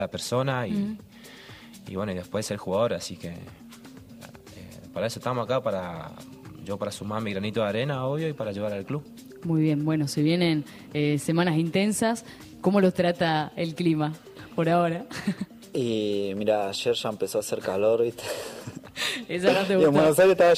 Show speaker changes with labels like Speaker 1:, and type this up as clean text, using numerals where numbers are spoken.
Speaker 1: la persona y bueno, y después el jugador, así que para eso estamos acá, para sumar mi granito de arena, obvio, y para ayudar al club.
Speaker 2: Muy bien, bueno, se vienen semanas intensas. ¿Cómo los trata el clima por ahora?
Speaker 3: Y mira, ayer ya empezó a hacer calor, ¿viste?
Speaker 2: Esa no te
Speaker 3: Y en
Speaker 2: gustó.
Speaker 3: Buenos Aires estaba